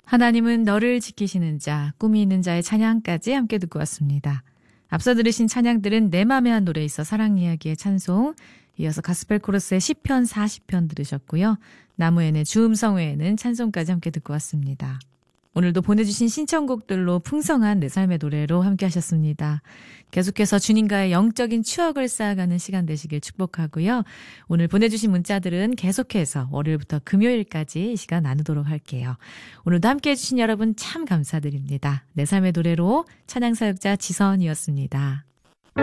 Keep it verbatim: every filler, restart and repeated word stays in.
하나님은 너를 지키시는 자, 꿈이 있는 자의 찬양까지 함께 듣고 왔습니다. 앞서 들으신 찬양들은 내 맘에 한 노래 있어 사랑 이야기의 찬송, 이어서 가스펠 코러스의 시편 사십 편 들으셨고요. 나무엔의 주음성회에는 찬송까지 함께 듣고 왔습니다. 오늘도 보내주신 신청곡들로 풍성한 내 삶의 노래로 함께 하셨습니다. 계속해서 주님과의 영적인 추억을 쌓아가는 시간 되시길 축복하고요. 오늘 보내주신 문자들은 계속해서 월요일부터 금요일까지 이 시간 나누도록 할게요. 오늘도 함께 해주신 여러분 참 감사드립니다. 내 삶의 노래로 찬양사역자 지선이었습니다.